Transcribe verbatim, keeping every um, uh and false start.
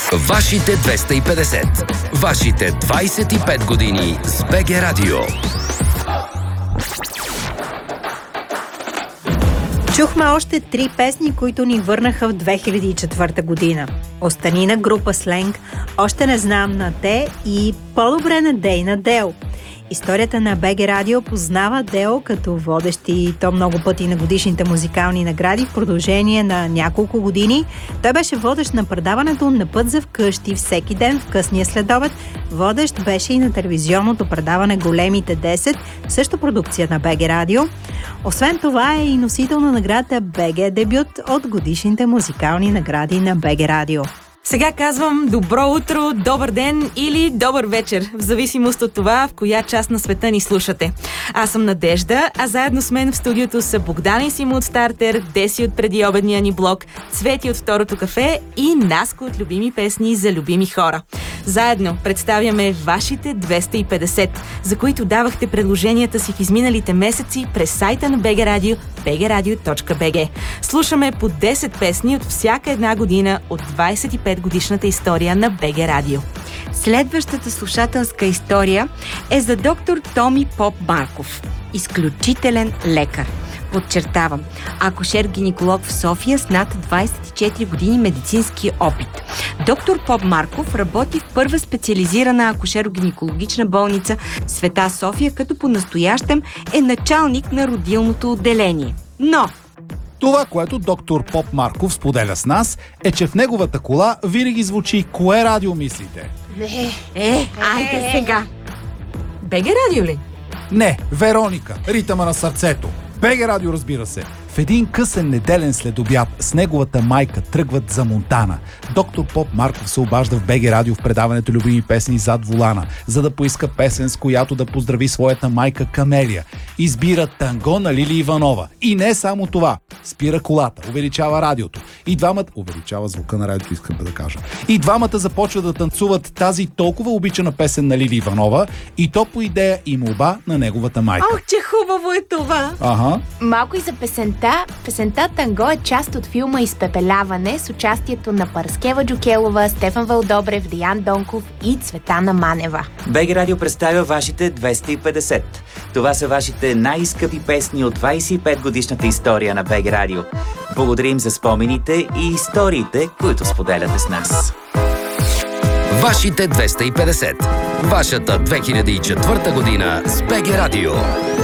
Вашите двеста и петдесет. Вашите двайсет и пет години с БГ Радио. Чухме още три песни, които ни върнаха в две хиляди и четвърта година. Остани на група Сленг, Още не знам на те и По-добре на Дей на Дел. Историята на БГ Радио познава Дел като водещ и то много пъти на годишните музикални награди в продължение на няколко години. Той беше водещ на предаването На път за вкъщи всеки ден в късния следобед. Водещ беше и на телевизионното предаване Големите десет, също продукция на БГ Радио. Освен това е и носител на наградата БГ Дебют от годишните музикални награди на БГ Радио. Сега казвам добро утро, добър ден или добър вечер, в зависимост от това в коя част на света ни слушате. Аз съм Надежда, а заедно с мен в студиото са Богдан и Симо от Стартер, Деси от предиобедния ни блок, Цвети от Второто кафе и Наско от Любими песни за любими хора. Заедно представяме вашите двеста и петдесет, за които давахте предложенията си в изминалите месеци през сайта на БГ Радио, би джи радио точка би джи. Слушаме по десет песни от всяка една година от двайсет и пет годишната история на БГ Радио. Следващата слушателска история е за доктор Томи Поп Марков. Изключителен лекар. Подчертавам, акушер-гинеколог в София с над двайсет и четири години медицински опит. Доктор Поп Марков работи в първа специализирана акушеро-гинекологична болница Света София, като по-настоящем е началник на родилното отделение. Но това, което доктор Поп Марков споделя с нас, е, че в неговата кола винаги звучи кое радио мислите? Не, е, айде сега. БГ Радио ли? Не, Вероника, ритъма на сърцето. БГ Радио, разбира се. В един късен неделен следобяд с неговата майка тръгват за Монтана. Доктор Поп Марков се обажда в БГ Радио в предаването Любими песни зад волана, за да поиска песен, с която да поздрави своята майка Камелия. Избира Танго на Лили Иванова. И не само това. Спира колата, увеличава радиото. И двамата... Увеличава звука на радиото, искам да кажа. И двамата започват да танцуват тази толкова обичана песен на Лили Иванова, и то по идея и молба на неговата майка. Ох, че хубаво е това! Ага. Малко и за песента. Песента Танго е част от филма Изпепеляване с участието на Парскева Джукелова, Стефан Вълдобрев, Диан Донков и Цветана Манева. БГ Радио представя вашите двеста и петдесет. Това са вашите най-скъпи песни от двайсет и пет годишната история на БГ Радио. Благодарим за спомените и историите, които споделяте с нас. Вашите двеста и петдесет. Вашата две хиляди и четвърта година с БГ Радио.